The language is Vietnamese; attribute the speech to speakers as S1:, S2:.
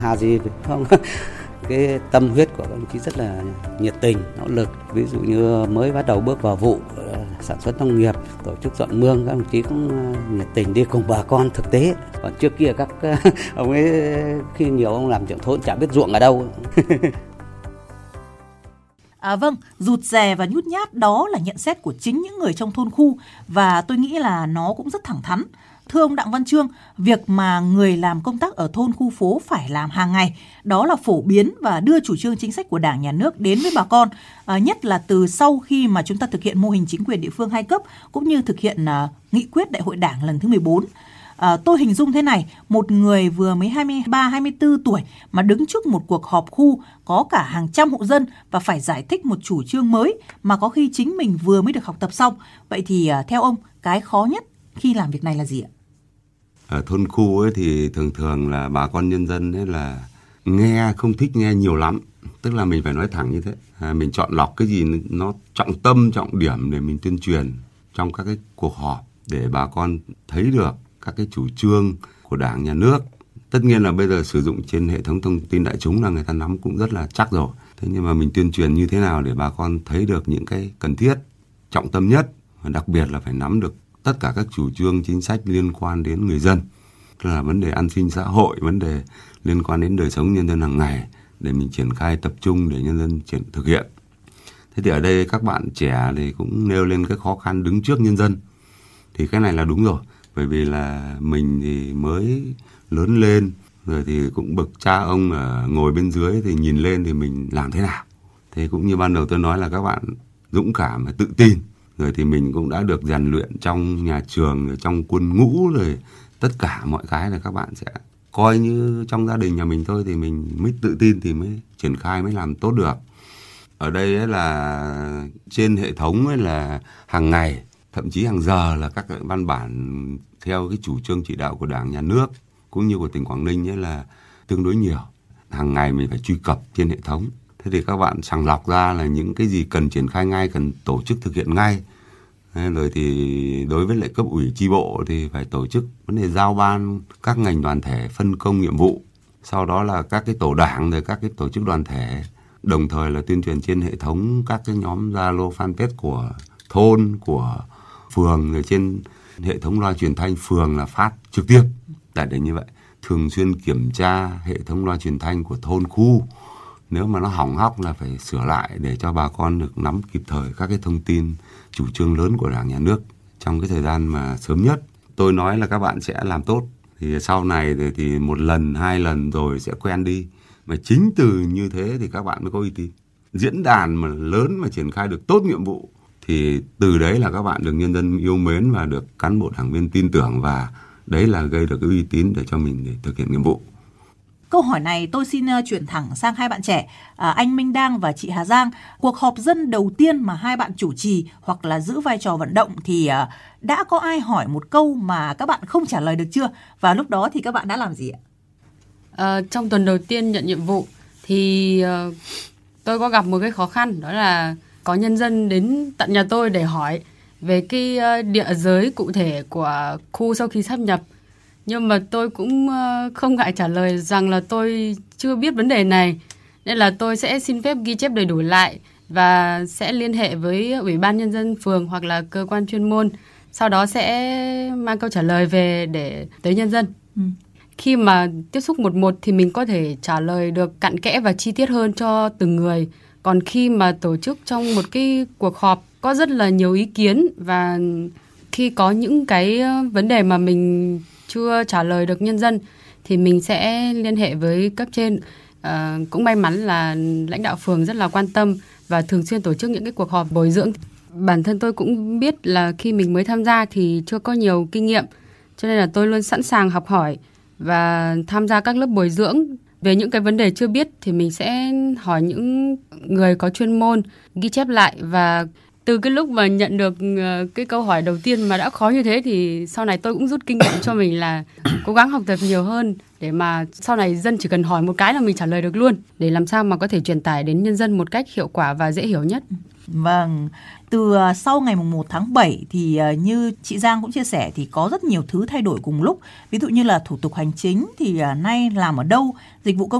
S1: Hà gì không? Cái tâm huyết của các đồng chí rất là nhiệt tình, nỗ lực. Ví dụ như mới bắt đầu bước vào vụ sản xuất nông nghiệp, tổ chức dọn mương, các đồng chí cũng nhiệt tình đi cùng bà con thực tế. Còn trước kia các ông ấy, khi nhiều ông làm trưởng thôn chả biết ruộng ở đâu.
S2: Vâng, rụt rè và nhút nhát đó là nhận xét của chính những người trong thôn khu, và tôi nghĩ là nó cũng rất thẳng thắn. Thưa ông Đặng Văn Trương, việc mà người làm công tác ở thôn khu phố phải làm hàng ngày đó là phổ biến và đưa chủ trương chính sách của Đảng, Nhà nước đến với bà con, nhất là từ sau khi mà chúng ta thực hiện mô hình chính quyền địa phương 2 cấp cũng như thực hiện nghị quyết Đại hội Đảng lần thứ 14. Tôi hình dung thế này, một người vừa mới 23-24 tuổi mà đứng trước một cuộc họp khu có cả hàng trăm hộ dân và phải giải thích một chủ trương mới mà có khi chính mình vừa mới được học tập xong. Vậy thì theo ông, cái khó nhất khi làm việc này là gì ạ?
S3: Ở thôn khu ấy thì thường là bà con nhân dân ấy là nghe không thích nghe nhiều lắm. Tức là mình phải nói thẳng như thế. Mình chọn lọc cái gì nó trọng tâm, trọng điểm để mình tuyên truyền trong các cái cuộc họp để bà con thấy được các cái chủ trương của Đảng, Nhà nước. Tất nhiên là bây giờ sử dụng trên hệ thống thông tin đại chúng là người ta nắm cũng rất là chắc rồi. Thế nhưng mà mình tuyên truyền như thế nào để bà con thấy được những cái cần thiết, trọng tâm nhất, và đặc biệt là phải nắm được tất cả các chủ trương chính sách liên quan đến người dân, là vấn đề an sinh xã hội, vấn đề liên quan đến đời sống nhân dân hàng ngày để mình triển khai tập trung để nhân dân thực hiện. Thế thì ở đây các bạn trẻ thì cũng nêu lên cái khó khăn đứng trước nhân dân. Thì cái này là đúng rồi, bởi vì là mình thì mới lớn lên, rồi thì cũng bậc cha ông ở ngồi bên dưới thì nhìn lên thì mình làm thế nào. Thế cũng như ban đầu tôi nói là các bạn dũng cảm và tự tin. Rồi thì mình cũng đã được rèn luyện trong nhà trường, rồi trong quân ngũ, rồi tất cả mọi cái là các bạn sẽ coi như trong gia đình nhà mình thôi, thì mình mới tự tin thì mới triển khai, mới làm tốt được. Ở đây ấy là trên hệ thống ấy là hàng ngày, thậm chí hàng giờ là các văn bản theo cái chủ trương chỉ đạo của Đảng, Nhà nước cũng như của tỉnh Quảng Ninh ấy là tương đối nhiều. Hàng ngày mình phải truy cập trên hệ thống. Thế thì các bạn sàng lọc ra là những cái gì cần triển khai ngay, cần tổ chức thực hiện ngay. Rồi thì đối với lại cấp ủy chi bộ thì phải tổ chức vấn đề giao ban các ngành đoàn thể phân công nhiệm vụ. Sau đó là các cái tổ đảng rồi các cái tổ chức đoàn thể. Đồng thời là tuyên truyền trên hệ thống các cái nhóm Zalo, fanpage của thôn, của phường, rồi trên hệ thống loa truyền thanh phường là phát trực tiếp. Để như vậy, thường xuyên kiểm tra hệ thống loa truyền thanh của thôn khu. Nếu mà nó hỏng hóc là phải sửa lại để cho bà con được nắm kịp thời các cái thông tin, chủ trương lớn của Đảng, Nhà nước trong cái thời gian mà sớm nhất. Tôi nói là các bạn sẽ làm tốt. Thì sau này thì 1 lần, 2 lần rồi sẽ quen đi. Mà chính từ như thế thì các bạn mới có uy tín. Diễn đàn mà lớn mà triển khai được tốt nhiệm vụ thì từ đấy là các bạn được nhân dân yêu mến và được cán bộ đảng viên tin tưởng, và đấy là gây được cái uy tín để cho mình để thực hiện nhiệm vụ.
S2: Câu hỏi này tôi xin chuyển thẳng sang hai bạn trẻ, anh Minh Đang và chị Hà Giang. Cuộc họp dân đầu tiên mà hai bạn chủ trì hoặc là giữ vai trò vận động thì đã có ai hỏi một câu mà các bạn không trả lời được chưa? Và lúc đó thì các bạn đã làm gì ạ?
S4: Trong tuần đầu tiên nhận nhiệm vụ thì tôi có gặp một cái khó khăn, đó là có nhân dân đến tận nhà tôi để hỏi về cái địa giới cụ thể của khu sau khi sáp nhập. Nhưng mà tôi cũng không ngại trả lời rằng là tôi chưa biết vấn đề này, nên là tôi sẽ xin phép ghi chép đầy đủ lại và sẽ liên hệ với Ủy ban Nhân dân phường hoặc là cơ quan chuyên môn, sau đó sẽ mang câu trả lời về để tới nhân dân. Khi mà tiếp xúc một thì mình có thể trả lời được cặn kẽ và chi tiết hơn cho từng người. Còn khi mà tổ chức trong một cái cuộc họp có rất là nhiều ý kiến, và khi có những cái vấn đề mà mình chưa trả lời được nhân dân thì mình sẽ liên hệ với cấp trên. Cũng may mắn là lãnh đạo phường rất là quan tâm và thường xuyên tổ chức những cái cuộc họp bồi dưỡng. Bản thân tôi cũng biết là khi mình mới tham gia thì chưa có nhiều kinh nghiệm, cho nên là tôi luôn sẵn sàng học hỏi và tham gia các lớp bồi dưỡng. Về những cái vấn đề chưa biết thì mình sẽ hỏi những người có chuyên môn, ghi chép lại và Từ cái lúc mà nhận được cái câu hỏi đầu tiên mà đã khó như thế thì sau này tôi cũng rút kinh nghiệm cho mình là cố gắng học tập nhiều hơn để mà sau này dân chỉ cần hỏi một cái là mình trả lời được luôn, để làm sao mà có thể truyền tải đến nhân dân một cách hiệu quả và dễ hiểu nhất.
S2: Vâng, từ sau ngày 1 tháng 7 thì như chị Giang cũng chia sẻ thì có rất nhiều thứ thay đổi cùng lúc. Ví dụ như là thủ tục hành chính thì nay làm ở đâu, dịch vụ công